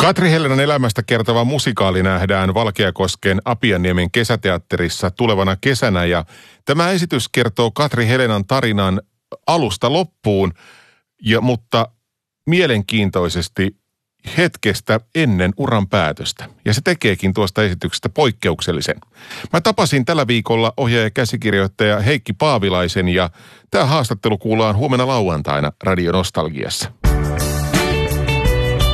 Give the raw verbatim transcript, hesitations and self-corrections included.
Katri Helenan elämästä kertova musikaali nähdään Valkeakosken Apianniemen kesäteatterissa tulevana kesänä ja tämä esitys kertoo Katri Helenan tarinan alusta loppuun, ja, mutta mielenkiintoisesti hetkestä ennen uran päätöstä. Ja se tekeekin tuosta esityksestä poikkeuksellisen. Mä tapasin tällä viikolla ohjaaja ja käsikirjoittaja Heikki Paavilaisen ja tämä haastattelu kuullaan huomenna lauantaina Radio Nostalgiassa.